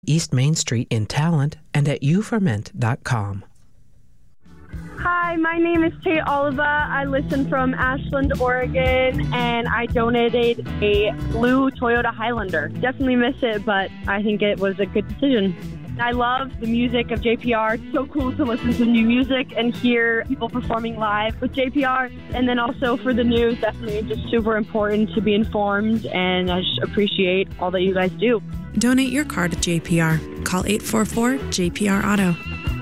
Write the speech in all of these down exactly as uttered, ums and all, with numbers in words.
East Main Street in Talent and at u ferment dot com. Hi, my name is Tate Oliva. I listen from Ashland, Oregon, and I donated a blue Toyota Highlander. Definitely miss it, but I think it was a good decision. I love the music of J P R. It's so cool to listen to new music and hear people performing live with J P R. And then also for the news, definitely just super important to be informed, and I just appreciate all that you guys do. Donate your car to J P R. Call eight four four J P R Auto.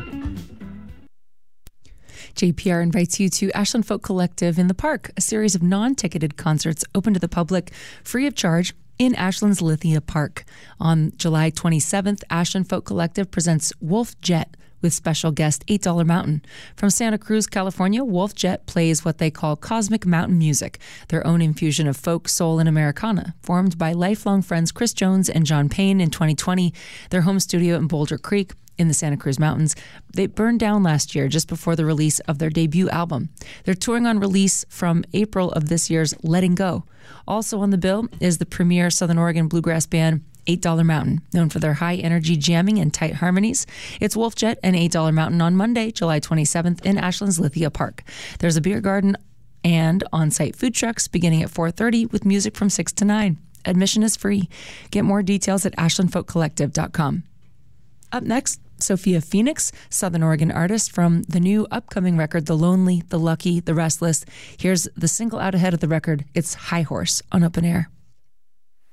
J P R invites you to Ashland Folk Collective in the Park, a series of non-ticketed concerts open to the public, free of charge, in Ashland's Lithia Park. On July twenty-seventh, Ashland Folk Collective presents Wolf Jet with special guest eight dollar Mountain. From Santa Cruz, California, Wolf Jet plays what they call cosmic mountain music, their own infusion of folk, soul, and Americana. Formed by lifelong friends Chris Jones and John Payne in twenty twenty, their home studio in Boulder Creek in the Santa Cruz Mountains, they burned down last year just before the release of their debut album. They're touring on release from April of this year's Letting Go. Also on the bill is the premier Southern Oregon bluegrass band eight dollar Mountain, known for their high-energy jamming and tight harmonies. It's Wolf Jet and eight dollar Mountain on Monday, July twenty-seventh in Ashland's Lithia Park. There's a beer garden and on-site food trucks beginning at four thirty with music from six to nine. Admission is free. Get more details at ashland folk collective dot com. Up next, Sophia Phoenix, Southern Oregon artist from the new upcoming record, The Lonely, The Lucky, The Restless. Here's the single out ahead of the record. It's High Horse on Open Air.